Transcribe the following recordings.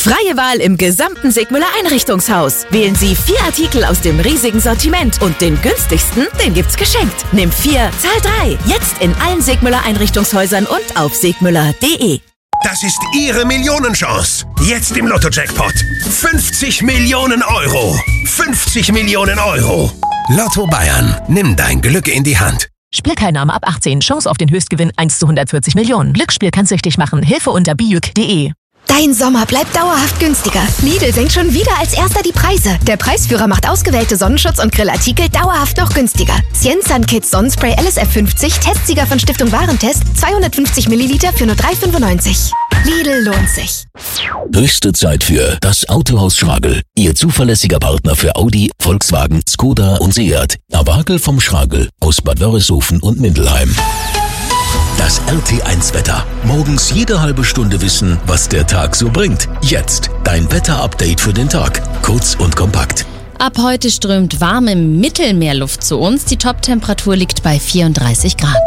Freie Wahl im gesamten Segmüller Einrichtungshaus. Wählen Sie 4 Artikel aus dem riesigen Sortiment und den günstigsten, den gibt's geschenkt. Nimm 4, zahl 3. Jetzt in allen Segmüller Einrichtungshäusern und auf segmüller.de. Das ist Ihre Millionenchance. Jetzt im Lotto-Jackpot. 50 Millionen Euro. 50 Millionen Euro. Lotto Bayern. Nimm dein Glück in die Hand. Spielteilnahme ab 18. Chance auf den Höchstgewinn 1 zu 140 Millionen. Glücksspiel kann süchtig machen. Hilfe unter bijuk.de. Dein Sommer bleibt dauerhaft günstiger. Lidl senkt schon wieder als erster die Preise. Der Preisführer macht ausgewählte Sonnenschutz- und Grillartikel dauerhaft noch günstiger. Ciensan Kids Sonnenspray LSF 50, Testsieger von Stiftung Warentest, 250 Milliliter für nur 3,95. Lidl lohnt sich. Höchste Zeit für das Autohaus Schragel. Ihr zuverlässiger Partner für Audi, Volkswagen, Skoda und Seat. Abagel vom Schragel aus Bad Wörishofen und Mindelheim. Das RT1-Wetter. Morgens jede halbe Stunde wissen, was der Tag so bringt. Jetzt dein Wetter-Update für den Tag. Kurz und kompakt. Ab heute strömt warme Mittelmeerluft zu uns. Die Top-Temperatur liegt bei 34 Grad.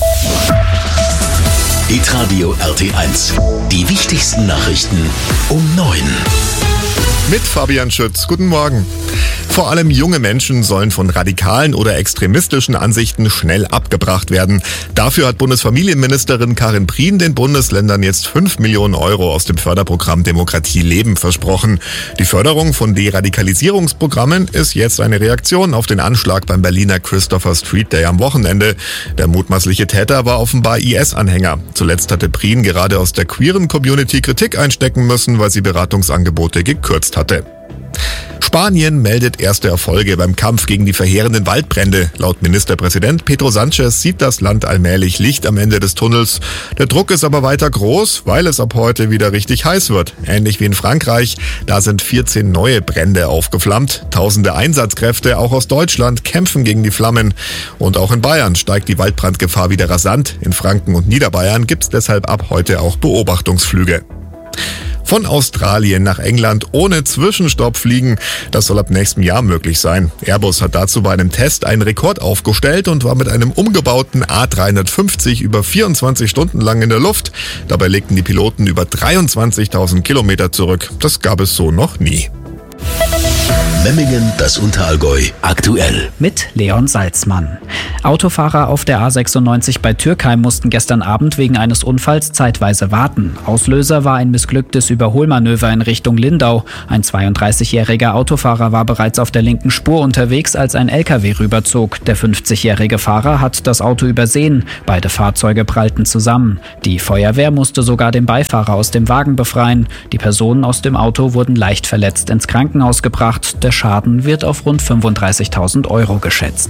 Hitradio RT1. Die wichtigsten Nachrichten um 9. Mit Fabian Schütz. Guten Morgen. Vor allem junge Menschen sollen von radikalen oder extremistischen Ansichten schnell abgebracht werden. Dafür hat Bundesfamilienministerin Karin Prien den Bundesländern jetzt 5 Millionen Euro aus dem Förderprogramm Demokratie leben versprochen. Die Förderung von Deradikalisierungsprogrammen ist jetzt eine Reaktion auf den Anschlag beim Berliner Christopher Street Day am Wochenende. Der mutmaßliche Täter war offenbar IS-Anhänger. Zuletzt hatte Prien gerade aus der queeren Community Kritik einstecken müssen, weil sie Beratungsangebote gekürzt hatte. Spanien meldet erste Erfolge beim Kampf gegen die verheerenden Waldbrände. Laut Ministerpräsident Pedro Sánchez sieht das Land allmählich Licht am Ende des Tunnels. Der Druck ist aber weiter groß, weil es ab heute wieder richtig heiß wird. Ähnlich wie in Frankreich. Da sind 14 neue Brände aufgeflammt. Tausende Einsatzkräfte, auch aus Deutschland, kämpfen gegen die Flammen. Und auch in Bayern steigt die Waldbrandgefahr wieder rasant. In Franken und Niederbayern gibt's deshalb ab heute auch Beobachtungsflüge. Von Australien nach England ohne Zwischenstopp fliegen. Das soll ab nächstem Jahr möglich sein. Airbus hat dazu bei einem Test einen Rekord aufgestellt und war mit einem umgebauten A350 über 24 Stunden lang in der Luft. Dabei legten die Piloten über 23.000 Kilometer zurück. Das gab es so noch nie. Memmingen, das Unterallgäu, aktuell. Mit Leon Salzmann. Autofahrer auf der A96 bei Türkheim mussten gestern Abend wegen eines Unfalls zeitweise warten. Auslöser war ein missglücktes Überholmanöver in Richtung Lindau. Ein 32-jähriger Autofahrer war bereits auf der linken Spur unterwegs, als ein LKW rüberzog. Der 50-jährige Fahrer hat das Auto übersehen. Beide Fahrzeuge prallten zusammen. Die Feuerwehr musste sogar den Beifahrer aus dem Wagen befreien. Die Personen aus dem Auto wurden leicht verletzt ins Krankenhaus gebracht. Der Schaden wird auf rund 35.000 Euro geschätzt.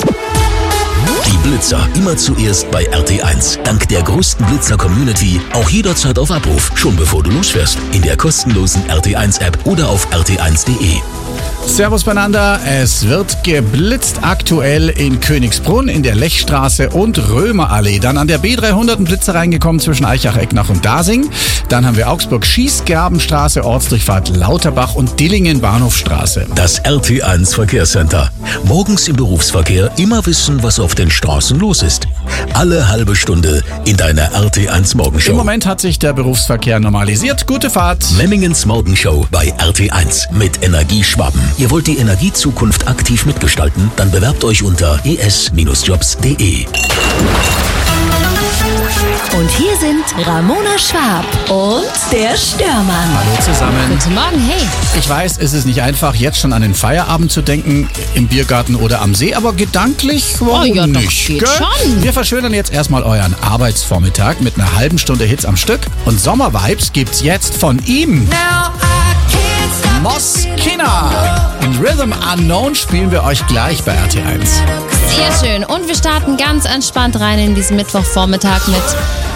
Die Blitzer immer zuerst bei RT1. Dank der größten Blitzer-Community auch jederzeit auf Abruf, schon bevor du losfährst. In der kostenlosen RT1-App oder auf rt1.de. Servus beieinander, es wird geblitzt aktuell in Königsbrunn, in der Lechstraße und Römerallee. Dann an der B300 ein Blitzer reingekommen zwischen Eichach, Ecknach und Dasing. Dann haben wir Augsburg-Schießgerbenstraße, Ortsdurchfahrt Lauterbach und Dillingen Bahnhofstraße. Das RT1 Verkehrscenter. Morgens im Berufsverkehr immer wissen, was auf den Straßen los ist. Alle halbe Stunde in deiner RT1 Morgenshow. Im Moment hat sich der Berufsverkehr normalisiert. Gute Fahrt. Memmingens Morgenshow bei RT1 mit Energieschwaben. Ihr wollt die Energiezukunft aktiv mitgestalten? Dann bewerbt euch unter es-jobs.de. Und hier sind Ramona Schwab und der Störmann. Hallo zusammen. Guten Morgen, hey. Ich weiß, es ist nicht einfach, jetzt schon an den Feierabend zu denken, im Biergarten oder am See, aber gedanklich, warum ja, doch, nicht? geht Gell? schon. Wir verschönern jetzt erstmal euren Arbeitsvormittag mit einer halben Stunde Hits am Stück. Und Sommervibes gibt's jetzt von ihm. Moskina. In Rhythm Unknown spielen wir euch gleich bei RT1. Sehr schön. Und wir starten ganz entspannt rein in diesen Mittwochvormittag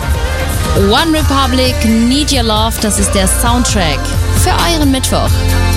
mit One Republic, Need Your Love. Das ist der Soundtrack für euren Mittwoch.